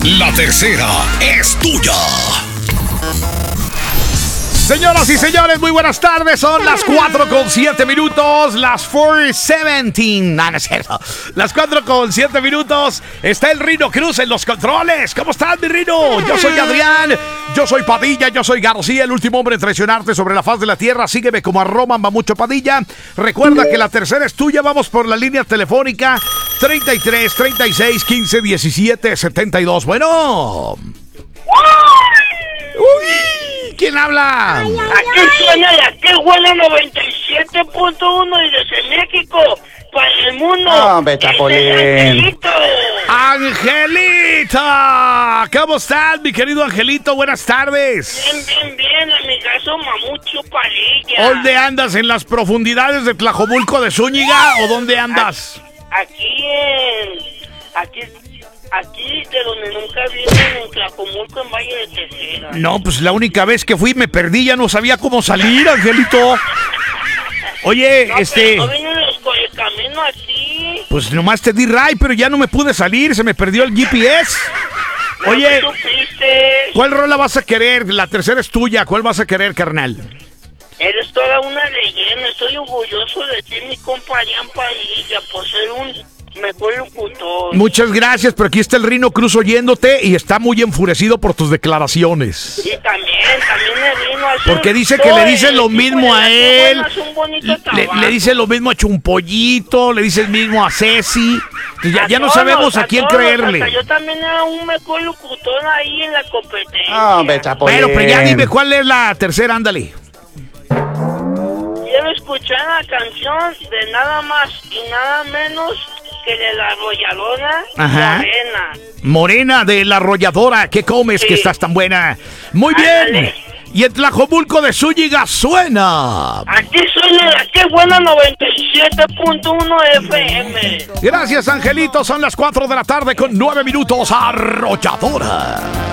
La tercera es tuya. Señoras y señores, muy buenas tardes. Son las 4:07, las 4:17. No, no es cierto. Las 4:07. Está el Rino Cruz en los controles. ¿Cómo estás, mi Rino? Yo soy Adrián, yo soy Padilla, yo soy García, el último hombre en traicionarte sobre la faz de la tierra. Sígueme como @Mamucho Padilla. Recuerda que la tercera es tuya. Vamos por la línea telefónica 33 36 15 17 72. Bueno. Uy, ¿quién habla? Aquí suena la que huele 97.1 y desde México para el mundo. Hombre, Chapulín. ¡Angelita! ¿Cómo estás, mi querido Angelito? Buenas tardes. Bien, amigazo Mamucho Padilla. ¿Dónde andas? ¿En las profundidades de Tlajomulco de Zúñiga o dónde andas? Aquí de donde nunca vienen, en Tlajomulco, en Valle de Tejera. No, pues la única vez que fui me perdí, ya no sabía cómo salir, Angelito. Oye, No vienen los por el camino aquí. pues nomás te di ray, pero ya no me pude salir, se me perdió el GPS. Oye, ¿No supiste? ¿cuál rola vas a querer? La tercera es tuya, ¿cuál vas a querer, carnal? Eres toda una leyenda, estoy orgulloso de ti, mi compa Adrián Padilla, por ser un mejor locutor. Muchas gracias, pero aquí está el Rino Cruz oyéndote y está muy enfurecido por tus declaraciones. Y también el Rino hace Porque dice que le dice lo mismo a él, le dice lo mismo a Chumpollito, le dice el mismo a Ceci. Ya no sabemos a quién creerle. Hasta yo también era un mejor locutor ahí en la competencia. Hombre, Chapulín. Pero ya dime, ¿cuál es la tercera? Ándale. Quiero escuchar la canción de nada más y nada menos que de la arrolladora Morena. Morena de la arrolladora. ¿Qué comes que estás tan buena? Muy bien. Ándale. Y en Tlajomulco de Zúñiga suena. Aquí suena la que buena 97.1 FM. Gracias, Angelito. Son las 4 de la tarde con 9 minutos. Arrolladora.